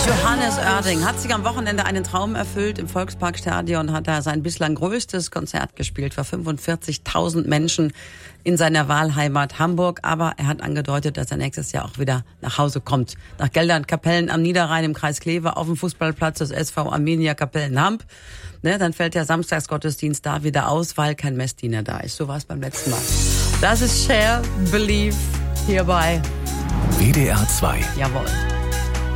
Johannes Oerding hat sich am Wochenende einen Traum erfüllt. Im Volksparkstadion hat er sein bislang größtes Konzert gespielt für 45.000 Menschen in seiner Wahlheimat Hamburg. Aber er hat angedeutet, dass er nächstes Jahr auch wieder nach Hause kommt. Nach Geldern Kapellen am Niederrhein im Kreis Kleve auf dem Fußballplatz des SV Arminia Kapellen-Hamp. Dann fällt der Samstagsgottesdienst da wieder aus, weil kein Messdiener da ist. So war es beim letzten Mal. Das ist Share, Believe hier bei WDR 2. Jawohl.